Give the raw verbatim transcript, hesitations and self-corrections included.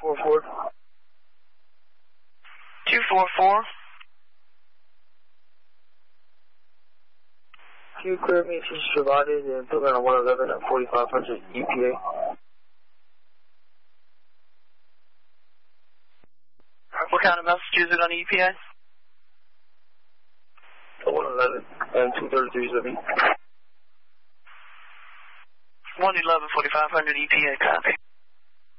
four four. two four four. Can you clear me from Cervantes and put me on one eleven at forty-five hundred E P A? What kind of message is it on E P A? one eleven and two thirty-three is with me. one eleven, forty-five hundred E P A, copy.